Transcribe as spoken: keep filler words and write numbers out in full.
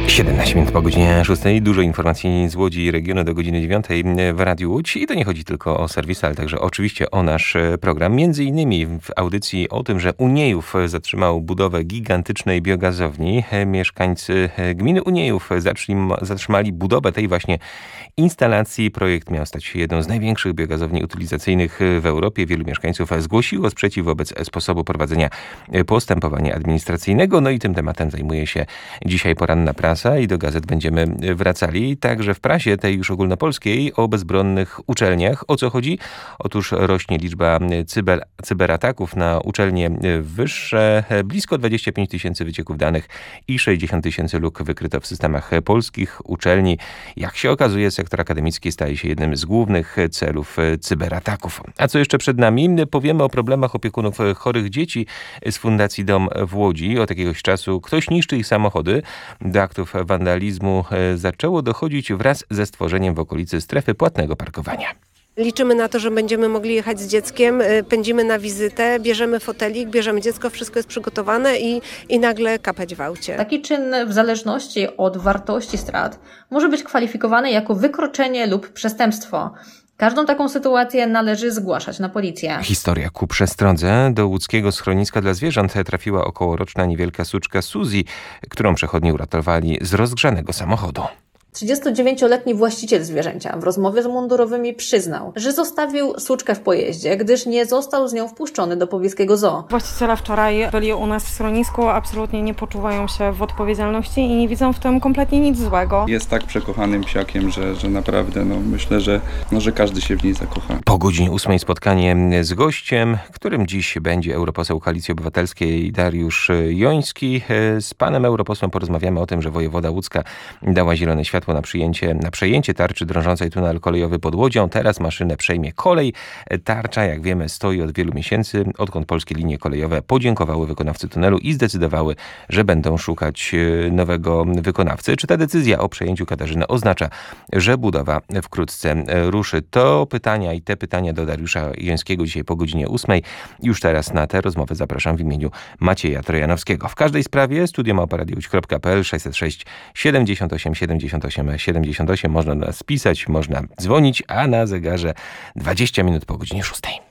siedemnaście minut po godzinie szóstej. Dużo informacji z Łodzi i regionu do godziny dziewiątej w Radiu Łódź. I to nie chodzi tylko o serwis, ale także oczywiście o nasz program. Między innymi w audycji o tym, że Uniejów zatrzymał budowę gigantycznej biogazowni. Mieszkańcy gminy Uniejów zatrzymali budowę tej właśnie instalacji. Projekt miał stać się jedną z największych biogazowni utylizacyjnych w Europie. Wielu mieszkańców zgłosiło sprzeciw wobec sposobu prowadzenia postępowania administracyjnego. No i tym tematem zajmuje się dzisiaj poranna prasa i do gazet będziemy wracali. Także w prasie tej już ogólnopolskiej o bezbronnych uczelniach. O co chodzi? Otóż rośnie liczba cyber, cyberataków na uczelnie wyższe. Blisko dwadzieścia pięć tysięcy wycieków danych i sześćdziesiąt tysięcy luk wykryto w systemach polskich uczelni. Jak się okazuje, sektor akademicki staje się jednym z głównych celów cyberataków. A co jeszcze przed nami? Powiemy o problemach opiekunów chorych dzieci z Fundacji Dom w Łodzi. Od jakiegoś czasu ktoś niszczy ich samochody. Do aktów wandalizmu zaczęło dochodzić wraz ze stworzeniem w okolicy strefy płatnego parkowania. Liczymy na to, że będziemy mogli jechać z dzieckiem, pędzimy na wizytę, bierzemy fotelik, bierzemy dziecko, wszystko jest przygotowane i, i nagle kapać w aucie. Taki czyn w zależności od wartości strat może być kwalifikowany jako wykroczenie lub przestępstwo. Każdą taką sytuację należy zgłaszać na policję. Historia ku przestrodze. Do łódzkiego schroniska dla zwierząt trafiła okołoroczna niewielka suczka Suzy, którą przechodni uratowali z rozgrzanego samochodu. trzydziestodziewięcioletni właściciel zwierzęcia w rozmowie z mundurowymi przyznał, że zostawił suczkę w pojeździe, gdyż nie został z nią wpuszczony do pobliskiego zoo. Właściciele wczoraj byli u nas w schronisku, absolutnie nie poczuwają się w odpowiedzialności i nie widzą w tym kompletnie nic złego. Jest tak przekochanym psiakiem, że, że naprawdę no, myślę, że, no, że każdy się w niej zakocha. Po godzinie ósmej spotkanie z gościem, którym dziś będzie europoseł Koalicji Obywatelskiej Dariusz Joński. Z panem europosłem porozmawiamy o tym, że wojewoda łódzka dała zielone światło na przyjęcie, na przejęcie tarczy drążącej tunel kolejowy pod Łodzią. Teraz maszynę przejmie kolej. Tarcza, jak wiemy, stoi od wielu miesięcy, odkąd polskie linie kolejowe podziękowały wykonawcy tunelu i zdecydowały, że będą szukać nowego wykonawcy. Czy ta decyzja o przejęciu Katarzyny oznacza, że budowa wkrótce ruszy? To pytania i te pytania do Dariusza Jońskiego dzisiaj po godzinie ósmej. Już teraz na tę rozmowę zapraszam w imieniu Macieja Trojanowskiego. W każdej sprawie studio małpa radio łódź kropka p l sześćset sześć siedemdziesiąt osiem siedemdziesiąt osiem siedemdziesiąt osiem. Można do nas pisać, można dzwonić, a na zegarze dwadzieścia minut po godzinie szóstej.